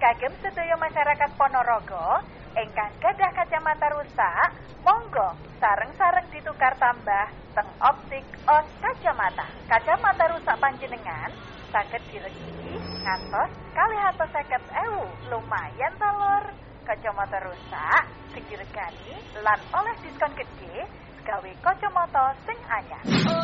Kagem sedaya masyarakat Ponorogo ingkang gadah kacamata rusak, monggo sareng-sareng ditukar tambah teng optik os kacamata. Kacamata rusak panjenengan saged diregi ngantos 250.000. Lumayan ta, Lur. Kacamata rusak diregani lan oleh diskon gede gawe kacamata sing anyar.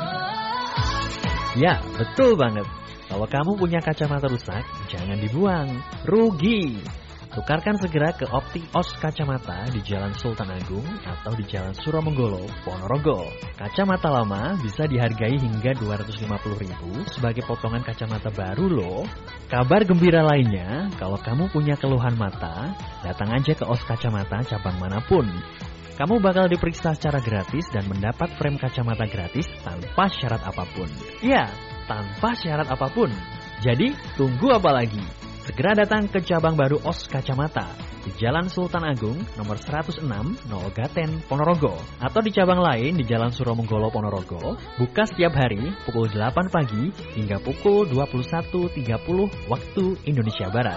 Ya, betul banget. Kalau kamu punya kacamata rusak, jangan dibuang. Rugi. Tukarkan segera ke Optik Os Kacamata di Jalan Sultan Agung atau di Jalan Suromenggolo, Ponorogo. Kacamata lama bisa dihargai hingga 250.000 sebagai potongan kacamata baru loh. Kabar gembira lainnya, kalau kamu punya keluhan mata, datang aja ke Os Kacamata cabang manapun. Kamu bakal diperiksa secara gratis dan mendapat frame kacamata gratis tanpa syarat apapun. Ya, tanpa syarat apapun. Jadi, tunggu apa lagi? Segera datang ke cabang baru Os Kacamata di Jalan Sultan Agung nomor 106 Nolgaten Ponorogo atau di cabang lain di Jalan Suromenggolo Ponorogo, buka setiap hari pukul 8 pagi hingga pukul 21.30 waktu Indonesia Barat.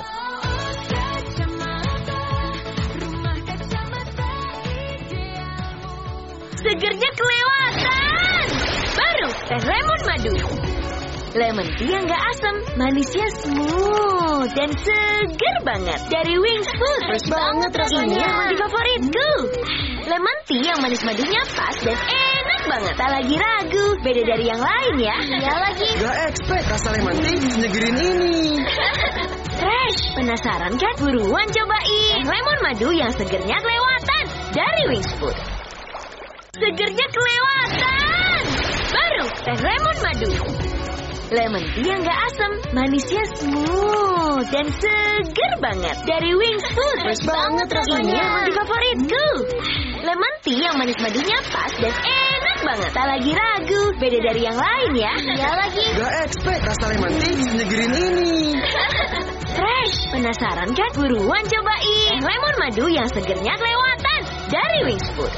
Segernya kelewatan. Baru teh lemon madu. Lemon tea yang gak asam, manisnya smooth dan seger banget. Dari Wings Food, fresh banget rasanya. Ini yang di favoritku. Lemon tea yang manis madunya pas dan enak banget. Tak lagi ragu, beda dari yang lain ya. Iya lagi. Gak expect rasa lemon tea segerin ini. Fresh, penasaran kan? Buruan cobain lemon madu yang segernya kelewatan dari Wings Food. Segernya kelewatan. Baru teh lemon madu. Lemon tea yang gak asam, manisnya smooth dan seger banget. Dari Wings Food, fresh banget rasanya. Ini yang di favoritku. Lemon tea yang manis madunya pas dan enak banget. Tak lagi ragu, beda dari yang lain ya. Iya lagi. Gak expect rasa lemon tea segerin ini. Fresh, penasaran kan? Buruan cobain lemon madu yang segernya kelewatan dari Wings Food.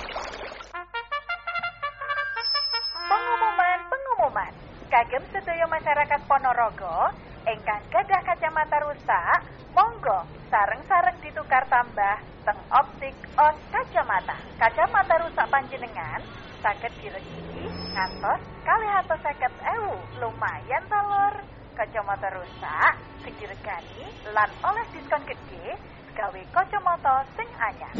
Pengumuman. Kagem sedaya masyarakat Ponorogo ingkang gadah kacamata rusak, monggo sareng-sareng ditukar tambah teng optik os kacamata. Kacamata rusak panjenengan saged diregi ngantos 250.000. Lumayan ta, Lur. Kacamata rusak diregani lan oleh diskon gede gawe kacamata sing anyar.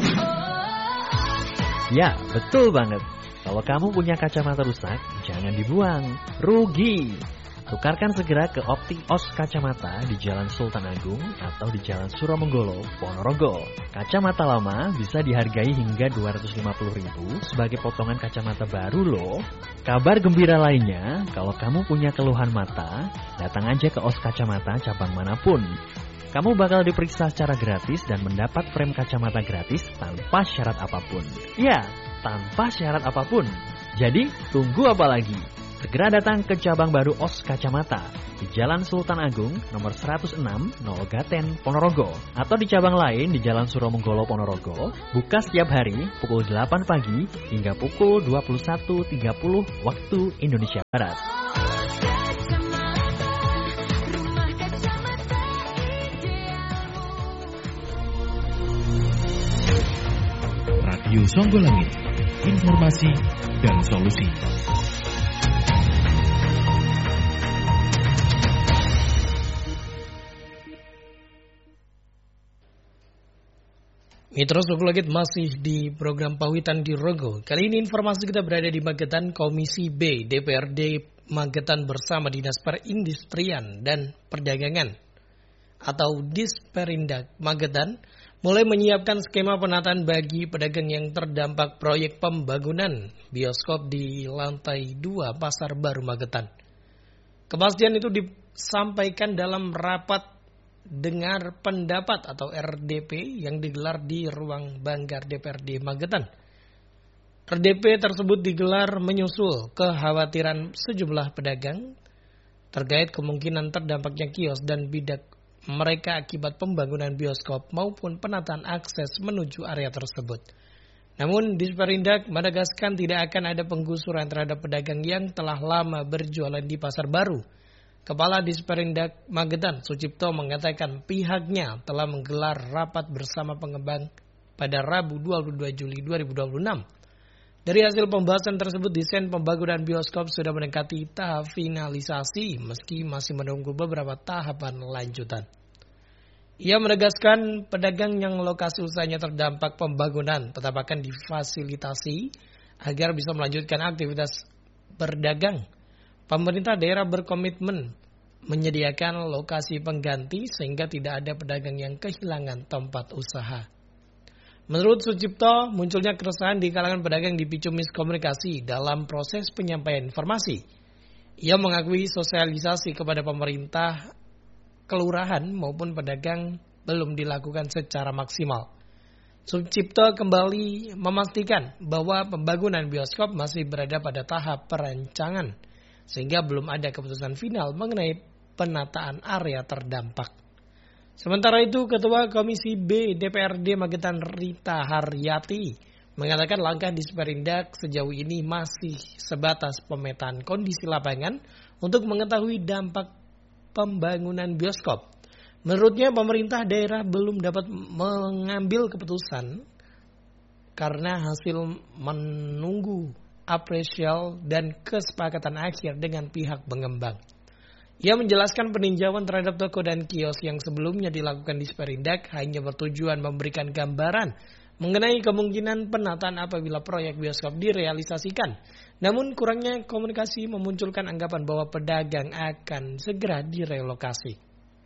Ya, betul banget. Kalau kamu punya kacamata rusak, jangan dibuang. Rugi. Tukarkan segera ke Optik Os Kacamata di Jalan Sultan Agung atau di Jalan Suromenggolo, Ponorogo. Kacamata lama bisa dihargai hingga 250.000 sebagai potongan kacamata baru loh. Kabar gembira lainnya, kalau kamu punya keluhan mata, datang aja ke Os Kacamata cabang manapun. Kamu bakal diperiksa secara gratis dan mendapat frame kacamata gratis tanpa syarat apapun. Ya, tanpa syarat apapun. Jadi, tunggu apa lagi? Segera datang ke cabang baru Os Kacamata di Jalan Sultan Agung nomor 106 Nolgaten Ponorogo atau di cabang lain di Jalan Suromenggolo Ponorogo, buka setiap hari pukul 8 pagi hingga pukul 21.30 waktu Indonesia Barat. Radio Songgolangit, informasi dan solusi. Mitra Songgolangit masih di program Pawitan di Rogo. Kali ini informasi kita berada di Magetan. Komisi B DPRD Magetan bersama Dinas Perindustrian dan Perdagangan atau Disperindak Magetan mulai menyiapkan skema penataan bagi pedagang yang terdampak proyek pembangunan bioskop di lantai 2 Pasar Baru Magetan. Kepastian itu disampaikan dalam rapat dengar pendapat atau RDP yang digelar di Ruang Banggar DPRD Magetan. RDP tersebut digelar menyusul kekhawatiran sejumlah pedagang terkait kemungkinan terdampaknya kios dan bidak mereka akibat pembangunan bioskop maupun penataan akses menuju area tersebut. Namun Disperindak menegaskan tidak akan ada penggusuran terhadap pedagang yang telah lama berjualan di Pasar Baru, Kepala Disperindak Magetan, Sucipto, mengatakan pihaknya telah menggelar rapat bersama pengembang pada Rabu 22 Juli 2026. Dari hasil pembahasan tersebut, desain pembangunan bioskop sudah mendekati tahap finalisasi meski masih menunggu beberapa tahapan lanjutan. Ia menegaskan pedagang yang lokasi usahanya terdampak pembangunan tetap akan difasilitasi agar bisa melanjutkan aktivitas berdagang. Pemerintah daerah berkomitmen menyediakan lokasi pengganti sehingga tidak ada pedagang yang kehilangan tempat usaha. Menurut Sucipto, munculnya keresahan di kalangan pedagang dipicu miskomunikasi dalam proses penyampaian informasi. Ia mengakui sosialisasi kepada pemerintah, kelurahan maupun pedagang belum dilakukan secara maksimal. Sucipto kembali memastikan bahwa pembangunan bioskop masih berada pada tahap perancangan, sehingga belum ada keputusan final mengenai penataan area terdampak. Sementara itu, Ketua Komisi B DPRD Magetan Rita Haryati mengatakan langkah Disperindak sejauh ini masih sebatas pemetaan kondisi lapangan untuk mengetahui dampak pembangunan bioskop. Menurutnya, pemerintah daerah belum dapat mengambil keputusan karena hasil menunggu apresial dan kesepakatan akhir dengan pihak pengembang. Ia menjelaskan peninjauan terhadap toko dan kios yang sebelumnya dilakukan Disperindak hanya bertujuan memberikan gambaran mengenai kemungkinan penataan apabila proyek bioskop direalisasikan. Namun kurangnya komunikasi memunculkan anggapan bahwa pedagang akan segera direlokasi.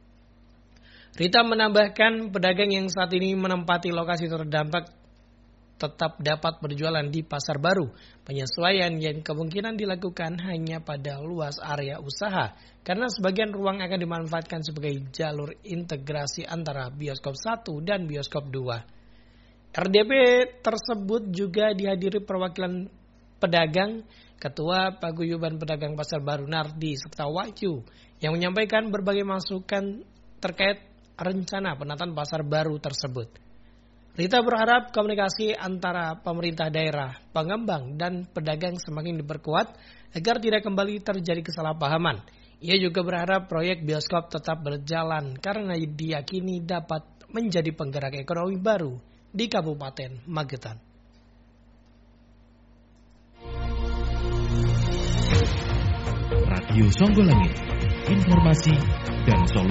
Rita menambahkan pedagang yang saat ini menempati lokasi terdampak tetap dapat berjualan di pasar baru. Penyesuaian yang kemungkinan dilakukan hanya pada luas area usaha, karena sebagian ruang akan dimanfaatkan sebagai jalur integrasi antara bioskop 1 dan bioskop 2. RDP tersebut juga dihadiri perwakilan pedagang, Ketua Paguyuban Pedagang Pasar Baru Nardi serta Wahyu, yang menyampaikan berbagai masukan terkait rencana penataan pasar baru tersebut. Rita berharap komunikasi antara pemerintah daerah, pengembang, dan pedagang semakin diperkuat agar tidak kembali terjadi kesalahpahaman. Ia juga berharap proyek bioskop tetap berjalan karena diyakini dapat menjadi penggerak ekonomi baru di Kabupaten Magetan. Radio Songgolangit, informasi dan solusi.